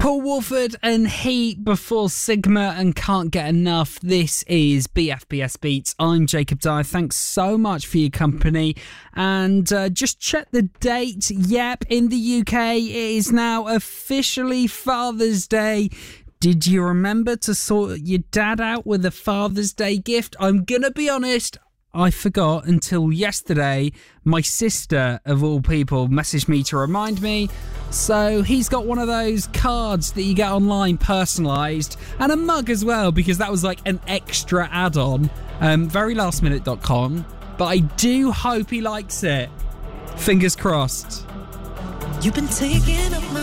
Paul Wolford and Heat before Sigma and Can't Get Enough. This is BFBS Beats. I'm Jacob Dyer. Thanks so much for your company. And just check the date. Yep, in the UK, it is now officially Father's Day. Did you remember to sort your dad out with a Father's Day gift? I'm going to be honest, I forgot until yesterday. My sister, of all people, messaged me to remind me. So he's got one of those cards that you get online, personalised, and a mug as well, because that was like an extra add-on. Verylastminute.com. But I do hope he likes it. Fingers crossed. You've been taking up my